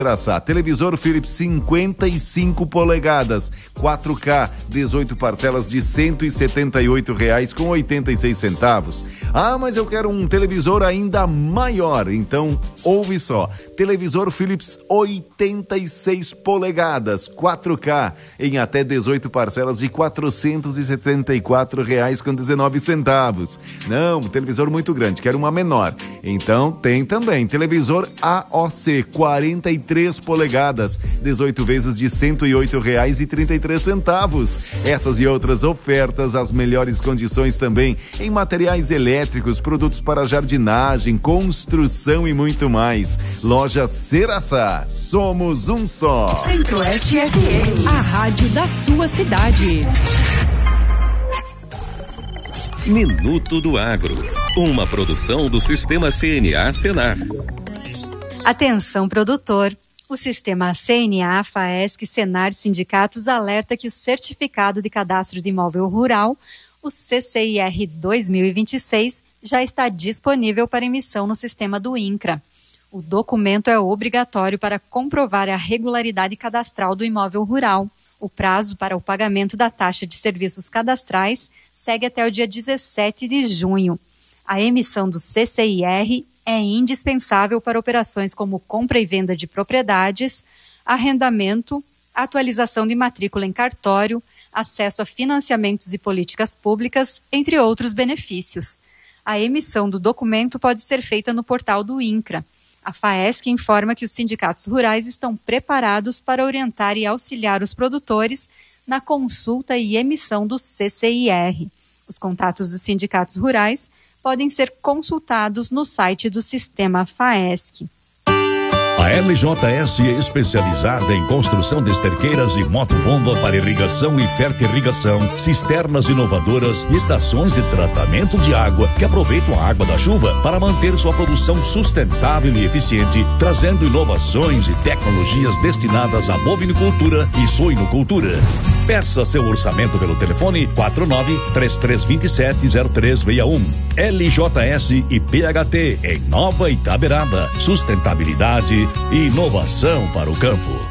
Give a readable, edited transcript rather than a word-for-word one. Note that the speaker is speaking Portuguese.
Televisor Philips 55 polegadas, 4K, 18 parcelas de R$ 178,86. Ah, mas eu quero um televisor ainda maior. Então, ouve só. Televisor Philips 86 polegadas, 4K, em até 18 parcelas de R$ 474,19. Não, um televisor muito grande, quero uma menor. Então, tem também televisor AOC, 43 polegadas, 18 vezes de R$ 108,33. Essas e outras ofertas, as melhores condições também em materiais elétricos, produtos para jardinagem, construção e muito mais. Loja Ceraçá, somos um só. Centro-Oeste FM, a rádio da sua cidade. Minuto do Agro, uma produção do Sistema CNA Senar. Atenção, produtor. O Sistema CNA, FAESC, Senar Sindicatos alerta que o Certificado de Cadastro de Imóvel Rural, o CCIR 2026, já está disponível para emissão no sistema do INCRA. O documento é obrigatório para comprovar a regularidade cadastral do imóvel rural. O prazo para o pagamento da taxa de serviços cadastrais segue até o dia 17 de junho. A emissão do CCIR é indispensável para operações como compra e venda de propriedades, arrendamento, atualização de matrícula em cartório, acesso a financiamentos e políticas públicas, entre outros benefícios. A emissão do documento pode ser feita no portal do INCRA. A FAESC informa que os sindicatos rurais estão preparados para orientar e auxiliar os produtores na consulta e emissão do CCIR. Os contatos dos sindicatos rurais podem ser consultados no site do Sistema FAESC. A LJS é especializada em construção de esterqueiras e motobomba para irrigação e fertirrigação, cisternas inovadoras e estações de tratamento de água que aproveitam a água da chuva para manter sua produção sustentável e eficiente, trazendo inovações e tecnologias destinadas à bovinicultura e suinocultura. Peça seu orçamento pelo telefone 49-3327-0361. LJS e PHT em Nova Itaberaba. Sustentabilidade e inovação para o campo.